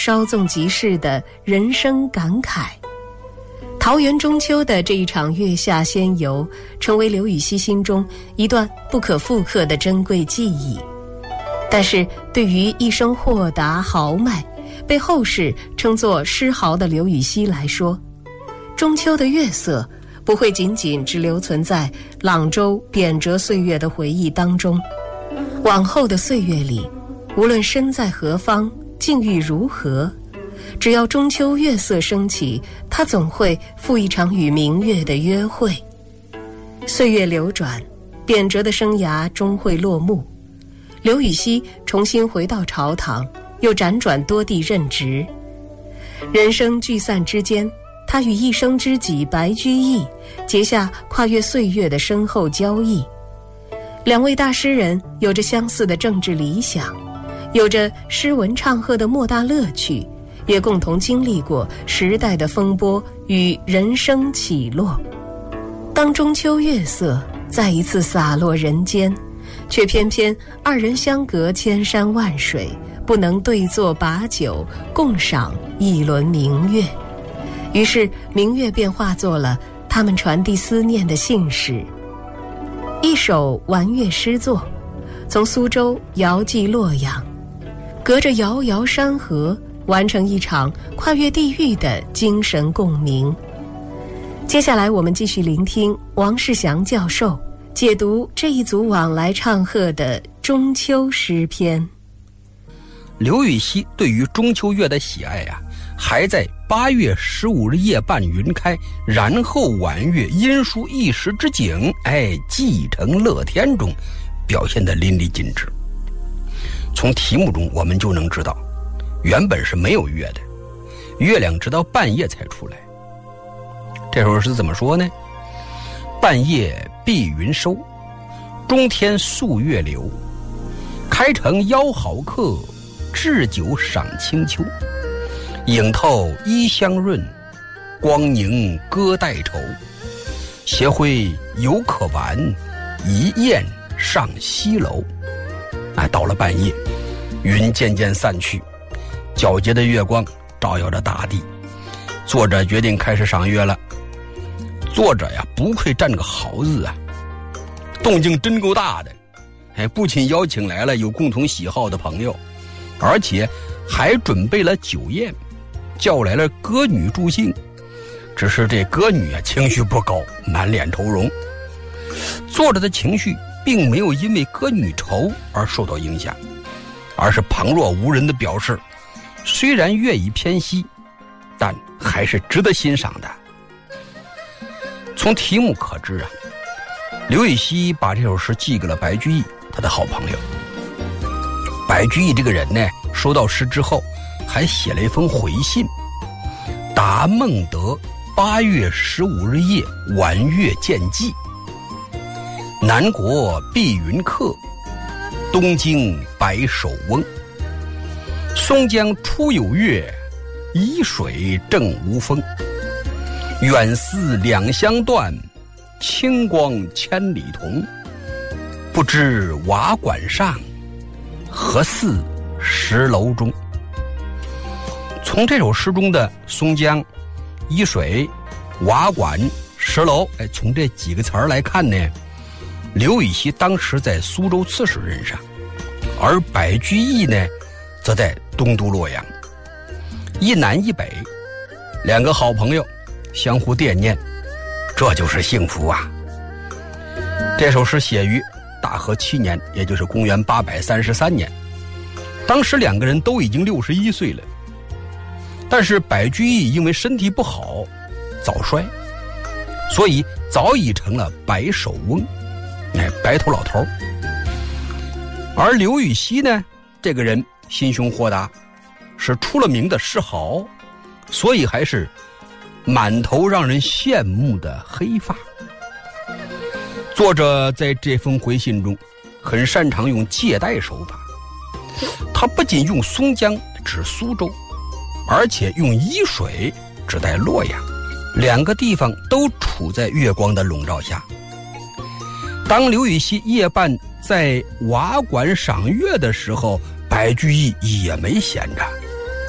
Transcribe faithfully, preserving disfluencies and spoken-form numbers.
稍纵即逝的人生感慨。桃园中秋的这一场月下仙游，成为刘禹锡心中一段不可复刻的珍贵记忆。但是对于一生豁达豪迈，被后世称作诗豪的刘禹锡来说，中秋的月色不会仅仅只留存在朗州贬谪岁月的回忆当中，往后的岁月里，无论身在何方，境遇如何，只要中秋月色升起，他总会赴一场与明月的约会。岁月流转，贬谪的生涯终会落幕，刘禹锡重新回到朝堂，又辗转多地任职。人生聚散之间，他与一生知己白居易结下跨越岁月的深厚交易。两位大诗人有着相似的政治理想，有着诗文唱和的莫大乐趣，也共同经历过时代的风波与人生起落。当中秋月色再一次洒落人间，却偏偏二人相隔千山万水，不能对坐把酒共赏一轮明月。于是明月便化作了他们传递思念的信使。一首玩月诗作，从苏州遥寄洛阳，隔着遥遥山河，完成一场跨越地域的精神共鸣。接下来我们继续聆听王世祥教授解读这一组往来唱和的中秋诗篇。 刘禹锡对于中秋月的喜爱啊，还在八月十五日夜半云开，然后晚月阴疏一时之景，哎，继承乐天中表现得淋漓尽致。从题目中我们就能知道，原本是没有月的，月亮直到半夜才出来。这首诗怎么说呢？半夜碧云收，中天素月流，开城邀好客，置酒赏清秋。影透衣香润，光凝歌带愁。斜晖犹可玩，一雁上西楼。哎，到了半夜，云渐渐散去，皎洁的月光照耀着大地。作者决定开始赏月了。作者呀，不愧占个好日啊，动静真够大的。哎，不仅邀请来了有共同喜好的朋友，而且还准备了酒宴，叫来了歌女助兴。只是这歌女啊，情绪不高，满脸愁容。作者的情绪并没有因为歌女愁而受到影响，而是旁若无人的表示，虽然月已偏西，但还是值得欣赏的。从题目可知啊，刘禹锡把这首诗寄给了白居易，他的好朋友。白居易这个人呢，收到诗之后还写了一封回信：答孟德八月十五日夜晚月见寄，南国碧云客，东京白首翁。松江出有月，沂水正无风。远似两相断，清光千里同。不知瓦馆上，何似石楼中。从这首诗中的松江、沂水、瓦馆、石楼，哎，从这几个词儿来看呢，刘禹锡当时在苏州刺史任上，而白居易呢，则在东都洛阳。一南一北，两个好朋友相互惦念，这就是幸福啊。这首诗写于大和七年，也就是公元八百三十三年。当时两个人都已经六十一岁了，但是白居易因为身体不好早衰，所以早已成了白首翁，哎，白头老头。而刘禹锡呢，这个人心胸豁达，是出了名的诗豪，所以还是满头让人羡慕的黑发。作者在这封回信中很擅长用借代手法，他不仅用松江指苏州，而且用沂水指代洛阳，两个地方都处在月光的笼罩下。当刘禹锡夜半在瓦馆赏月的时候，白居易也没闲着，